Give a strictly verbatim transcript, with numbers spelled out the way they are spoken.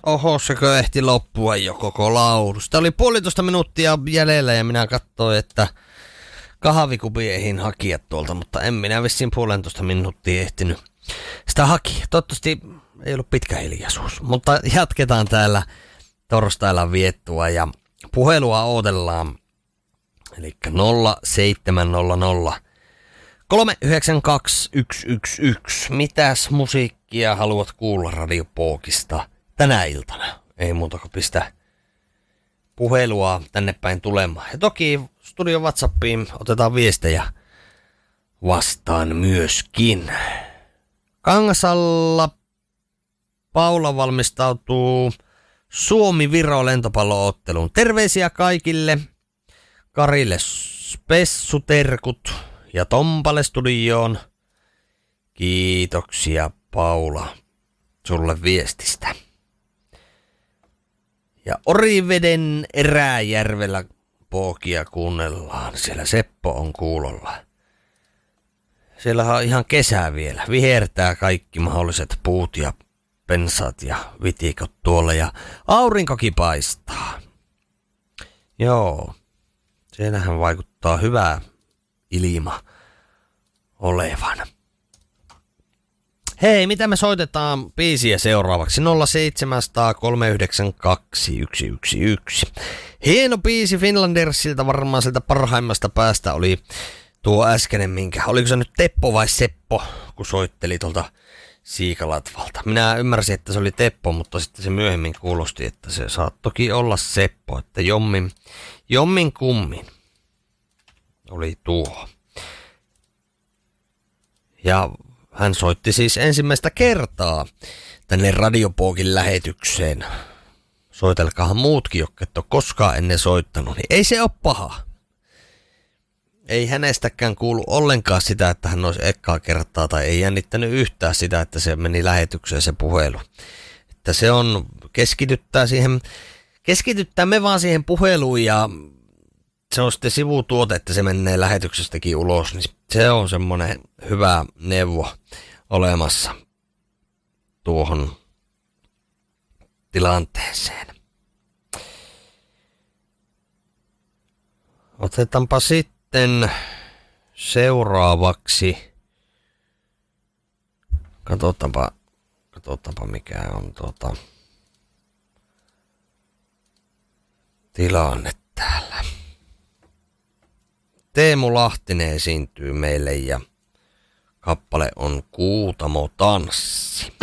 Oho, sekö ehti loppua jo koko laulu. Sitä oli puolitoista minuuttia jäljellä ja minä katsoin, että kahvikupi eihin hakijat tuolta, mutta en minä vissiin puolentoista minuuttia ehtinyt sitä hakia. Toivottavasti ei ollut pitkä hiljaisuus, mutta jatketaan täällä torstailla viettua ja puhelua odotellaan. Eli nolla seitsemän nolla nolla kolme yhdeksän kaksi yksi yksi yksi. Mitäs musiikkia haluat kuulla Radio Pookista tänä iltana? Ei muuta kuin pistä puhelua tänne päin tulemaan. Ja toki studio WhatsAppiin otetaan viestejä vastaan myöskin. Kangasalla Paula valmistautuu Suomi-Viro lentopallootteluun. Terveisiä kaikille. Karille spessuterkut ja Tompalle studioon. Kiitoksia Paula sulle viestistä. Ja Oriveden Eräjärvellä Pookia kuunnellaan. Siellä Seppo on kuulolla. Siellä on ihan kesää vielä. Vihertää kaikki mahdolliset puut ja pensaat ja vitikot tuolla ja aurinkokin paistaa. Joo. Siellähän vaikuttaa hyvää ilma olevan. Hei, mitä me soitetaan biisiä seuraavaksi? nolla seitsemän nolla nolla kolme yhdeksän kaksi yksi yksi yksi. Hieno biisi Finlandersilta, varmaan sieltä parhaimmasta päästä oli tuo äskeinen minkä. Oliko se nyt Teppo vai Seppo, kun soitteli tuolta Siikalatvalta? Minä ymmärsin, että se oli Teppo, mutta sitten se myöhemmin kuulosti, että se saattoki olla Seppo, että jommin, jommin kummin oli tuo. Ja hän soitti siis ensimmäistä kertaa tänne Radio Pookin lähetykseen. Soitelkahan muutkin, jotka et ole koskaan ennen soittanut, niin ei se ole paha. Ei hänestäkään kuulu ollenkaan sitä, että hän olisi ekkaa kertaa, tai ei jännittänyt yhtään sitä, että se meni lähetykseen se puhelu. Että se on, keskityttää siihen, keskityttää me vaan siihen puheluun ja se on sitten sivutuote, että se menee lähetyksestäkin ulos, niin se on semmoinen hyvä neuvo olemassa tuohon tilanteeseen. Otetaanpa sitten seuraavaksi. Katsotaanpa, katsotaanpa mikä on tuota tilanne täällä. Teemu Lahtinen esiintyy meille ja kappale on Kuutamo tanssi.